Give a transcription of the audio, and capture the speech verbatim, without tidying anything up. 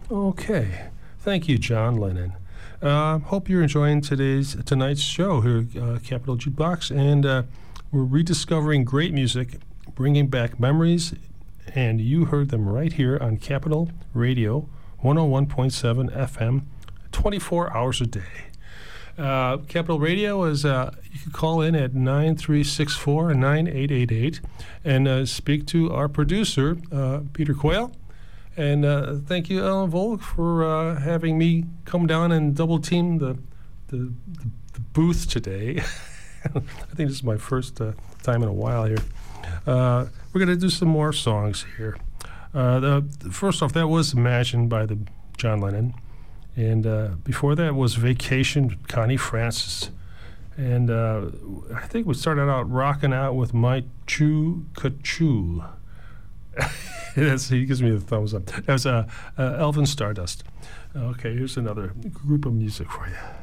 Okay. Thank you, John Lennon. Uh, hope you're enjoying today's tonight's show here at uh, Capital Jukebox, and uh, we're rediscovering great music, bringing back memories, and you heard them right here on Capital Radio one oh one point seven F M, twenty-four hours a day. Uh, Capital Radio is, uh, you can call in at nine three six four, nine eight eight eight and uh, speak to our producer, uh, Peter Quayle. And uh, thank you, Ellen Volk, for uh, having me come down and double team the the, the, the booth today. I think this is my first uh, time in a while here. Uh, we're going to do some more songs here. Uh, the, the first off, that was Imagine by the John Lennon. And uh, before that was Vacation, Connie Francis. And uh, I think we started out rocking out with My Choo Ka-Choo. That's, he gives me the thumbs up. That was uh, uh, Elvin Stardust. Okay, here's another group of music for you.